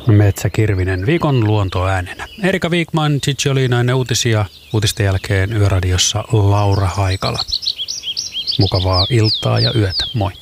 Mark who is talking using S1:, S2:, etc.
S1: Metsäkirvinen viikon luontoäänenä. Erika Wikman, Gigi Olinainen uutisia. Uutisten jälkeen Yöradiossa Laura Haikala. Mukavaa iltaa ja yötä. Moi.